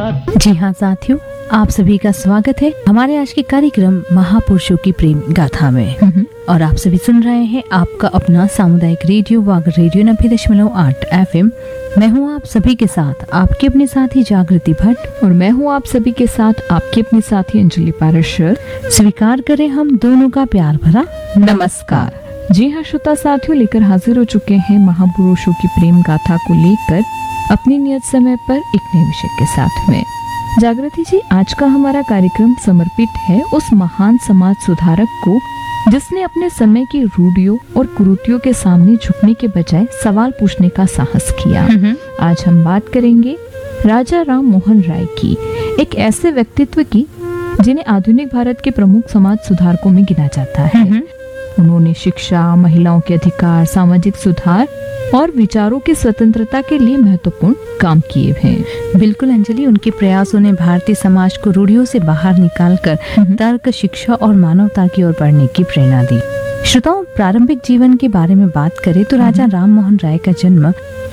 साथ। जी हाँ साथियों, आप सभी का स्वागत है हमारे आज के कार्यक्रम महापुरुषों की प्रेम गाथा में। और आप सभी सुन रहे हैं आपका अपना सामुदायिक रेडियो वागर रेडियो 90.8 FM। मैं हूँ आप सभी के साथ आपके अपने साथी जागृति भट्ट, और मैं हूँ आप सभी के साथ आपके अपने साथी अंजलि पाराशर। स्वीकार करें हम दोनों का प्यार भरा नमस्कार। जी हाँ श्रोता साथियों, लेकर हाजिर हो चुके हैं महापुरुषों की प्रेम गाथा को लेकर अपनी नियत समय पर एक नए विषय के साथ में। जागृति जी, आज का हमारा कार्यक्रम समर्पित है उस महान समाज सुधारक को जिसने अपने समय की रूढ़ियों और कुरीतियों के सामने झुकने के बजाय सवाल पूछने का साहस किया। आज हम बात करेंगे राजा राम मोहन राय की, एक ऐसे व्यक्तित्व की जिन्हें आधुनिक भारत के प्रमुख समाज सुधारकों में गिना जाता है। उन्होंने शिक्षा, महिलाओं के अधिकार, सामाजिक सुधार और विचारों की स्वतंत्रता के लिए महत्वपूर्ण काम किए हैं। बिल्कुल अंजलि, उनके प्रयासों ने भारतीय समाज को रूढ़ियों से बाहर निकालकर तर्क, शिक्षा और मानवता की ओर बढ़ने की प्रेरणा दी। श्रोताओं, प्रारंभिक जीवन के बारे में बात करें तो राजा राम मोहन राय का जन्म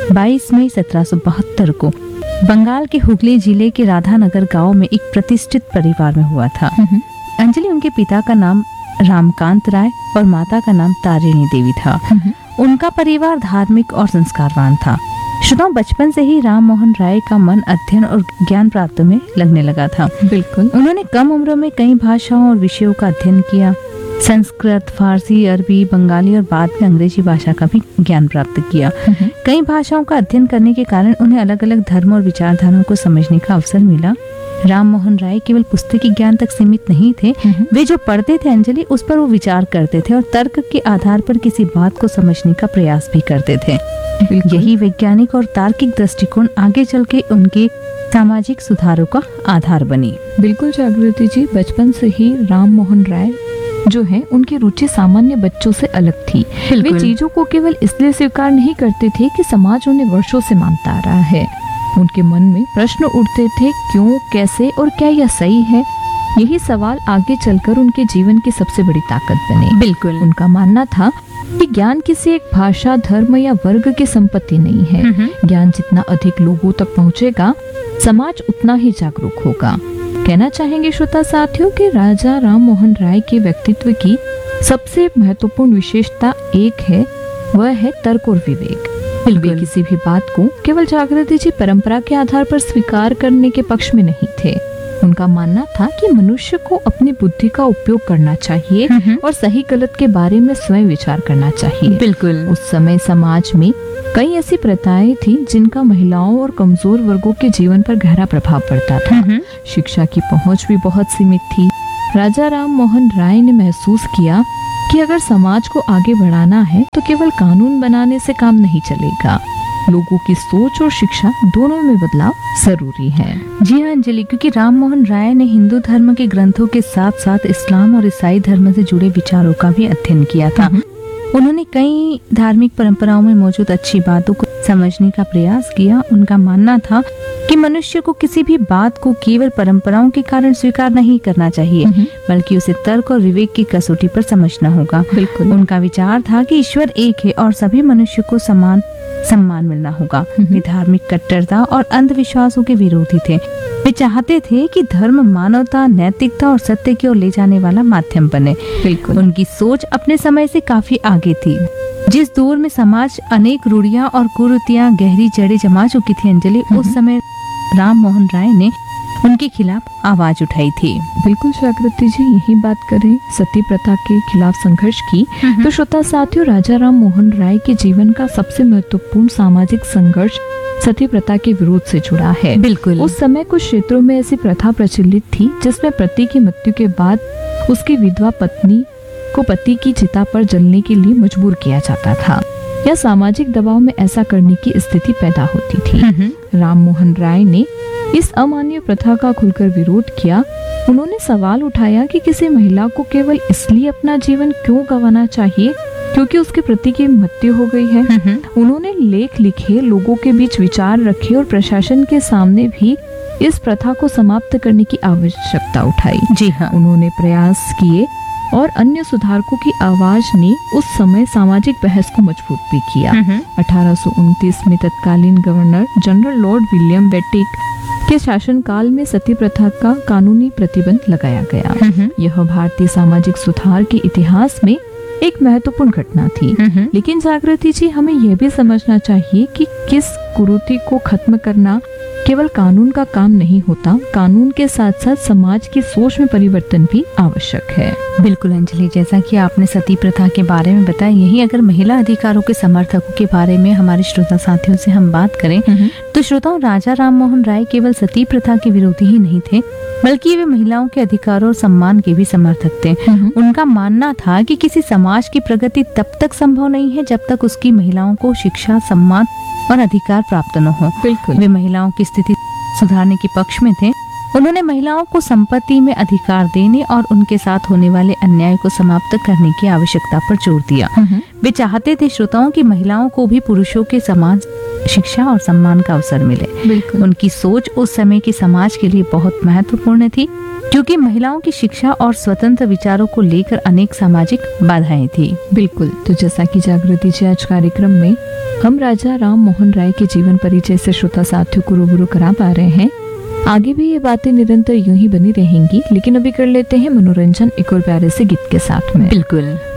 22 मई 1772 को बंगाल के हुगली जिले के राधानगर गांव में एक प्रतिष्ठित परिवार में हुआ था। अंजलि, उनके पिता का नाम रामकांत राय और माता का नाम तारिणी देवी था। उनका परिवार धार्मिक और संस्कारवान था। श्रोताओं, बचपन से ही राम मोहन राय का मन अध्ययन और ज्ञान प्राप्त में लगने लगा था। बिल्कुल, उन्होंने कम उम्र में कई भाषाओं और विषयों का अध्ययन किया। संस्कृत, फारसी, अरबी, बंगाली और बाद में अंग्रेजी भाषा का भी ज्ञान प्राप्त किया। कई भाषाओं का अध्ययन करने के कारण उन्हें अलग अलग धर्म और विचारधाराओं को समझने का अवसर मिला। राम मोहन राय केवल पुस्तकी ज्ञान तक सीमित नहीं थे। वे जो पढ़ते थे अंजलि, उस पर वो विचार करते थे और तर्क के आधार पर किसी बात को समझने का प्रयास भी करते थे। यही वैज्ञानिक और तार्किक दृष्टिकोण आगे चल के उनके सामाजिक सुधारों का आधार बनी। बिल्कुल जागृति जी, बचपन से ही राम मोहन राय जो है उनकी रुचि सामान्य बच्चों से अलग थी। वे चीजों को केवल इसलिए स्वीकार नहीं करते थे कि समाज उन्हें वर्षों से मानता आ रहा है। उनके मन में प्रश्न उठते थे, क्यों, कैसे और क्या यह सही है। यही सवाल आगे चलकर उनके जीवन की सबसे बड़ी ताकत बने। बिल्कुल, उनका मानना था कि ज्ञान किसी एक भाषा, धर्म या वर्ग की संपत्ति नहीं है। ज्ञान जितना अधिक लोगों तक पहुंचेगा, समाज उतना ही जागरूक होगा। कहना चाहेंगे श्रोता साथियों कि राजा राम मोहन राय के व्यक्तित्व की सबसे महत्वपूर्ण विशेषता एक है, वह है तर्क और विवेक। वे किसी भी बात को केवल जागृति जी परंपरा के आधार पर स्वीकार करने के पक्ष में नहीं थे। उनका मानना था कि मनुष्य को अपनी बुद्धि का उपयोग करना चाहिए और सही गलत के बारे में स्वयं विचार करना चाहिए। बिल्कुल, उस समय समाज में कई ऐसी प्रथाएं थी जिनका महिलाओं और कमजोर वर्गों के जीवन पर गहरा प्रभाव पड़ता था। शिक्षा की पहुंच भी बहुत सीमित थी। राजा राम मोहन राय ने महसूस किया कि अगर समाज को आगे बढ़ाना है तो केवल कानून बनाने से काम नहीं चलेगा। लोगों की सोच और शिक्षा दोनों में बदलाव जरूरी है। जी हाँ अंजलि, क्योंकि राम मोहन राय ने हिंदू धर्म के ग्रंथों के साथ साथ इस्लाम और ईसाई धर्म से जुड़े विचारों का भी अध्ययन किया था। उन्होंने कई धार्मिक परंपराओं में मौजूद अच्छी बातों को समझने का प्रयास किया। उनका मानना था कि मनुष्य को किसी भी बात को केवल परंपराओं के कारण स्वीकार नहीं करना चाहिए, बल्कि उसे तर्क और विवेक की कसौटी पर समझना होगा। बिल्कुल, उनका विचार था कि ईश्वर एक है और सभी मनुष्य को समान सम्मान मिलना होगा। वे धार्मिक कट्टरता और अंधविश्वासों के विरोधी थे। वे चाहते थे कि धर्म मानवता, नैतिकता और सत्य की ओर ले जाने वाला माध्यम बने। बिल्कुल, उनकी सोच अपने समय से काफी आगे थी। जिस दौर में समाज अनेक रूढ़ियां और कुरीतियां गहरी जड़ें जमा चुकी थी अंजलि, उस समय राम मोहन राय ने उनके खिलाफ आवाज उठाई थी। बिल्कुल जागृति जी, यही बात करें सती प्रथा के खिलाफ संघर्ष की तो श्रोता साथियों, राजा राम मोहन राय के जीवन का सबसे महत्वपूर्ण सामाजिक संघर्ष सती प्रथा के विरोध से जुड़ा है। बिल्कुल, उस समय कुछ क्षेत्रों में ऐसी प्रथा प्रचलित थी जिसमें पति की मृत्यु के बाद उसकी विधवा पत्नी को पति की चिता पर जलने के लिए मजबूर किया जाता था या सामाजिक दबाव में ऐसा करने की स्थिति पैदा होती थी। राम मोहन राय ने इस अमान्य प्रथा का खुलकर विरोध किया। उन्होंने सवाल उठाया कि किसी महिला को केवल इसलिए अपना जीवन क्यों गंवाना चाहिए क्योंकि उसके पति की मृत्यु हो गई है। उन्होंने लेख लिखे, लोगों के बीच विचार रखे और प्रशासन के सामने भी इस प्रथा को समाप्त करने की आवश्यकता उठाई। जी हाँ, उन्होंने प्रयास किए और अन्य सुधारकों की आवाज ने उस समय सामाजिक बहस को मजबूत भी किया। 1829 में तत्कालीन गवर्नर जनरल लॉर्ड विलियम बेटिक के शासनकाल में सती प्रथा का कानूनी प्रतिबंध लगाया गया। यह भारतीय सामाजिक सुधार के इतिहास में एक महत्वपूर्ण घटना थी। लेकिन जागृति जी, हमें यह भी समझना चाहिए कि किस कुरीति को खत्म करना केवल कानून का काम नहीं होता, कानून के साथ साथ समाज की सोच में परिवर्तन भी आवश्यक है। बिल्कुल अंजलि, जैसा कि आपने सती प्रथा के बारे में बताया, यही अगर महिला अधिकारों के समर्थकों के बारे में हमारे श्रोता साथियों से हम बात करें तो श्रोताओं, राजा राम मोहन राय केवल सती प्रथा के विरोधी ही नहीं थे, बल्कि वे महिलाओं के अधिकारों और सम्मान के भी समर्थक थे। उनका मानना था कि किसी समाज की प्रगति तब तक संभव नहीं है जब तक उसकी महिलाओं को शिक्षा, सम्मान और अधिकार प्राप्त न हो। बिल्कुल। वे महिलाओं की स्थिति सुधारने के पक्ष में थे। उन्होंने महिलाओं को संपत्ति में अधिकार देने और उनके साथ होने वाले अन्याय को समाप्त करने की आवश्यकता पर जोर दिया। वे चाहते थे श्रोताओं की महिलाओं को भी पुरुषों के समान शिक्षा और सम्मान का अवसर मिले। बिल्कुल। उनकी सोच उस समय की समाज के लिए बहुत महत्वपूर्ण थी, क्योंकि महिलाओं की शिक्षा और स्वतंत्र विचारों को लेकर अनेक सामाजिक बाधाएं थी। बिल्कुल। तो जैसा कि जागृति जी, आज कार्यक्रम में हम राजा राम मोहन राय के जीवन परिचय से श्रोता साथियों को रूबरू करा पा रहे हैं। आगे भी ये बातें निरंतर यूं ही बनी रहेंगी, लेकिन अभी कर लेते हैं मनोरंजन एक और प्यारे से गीत के साथ में। बिल्कुल।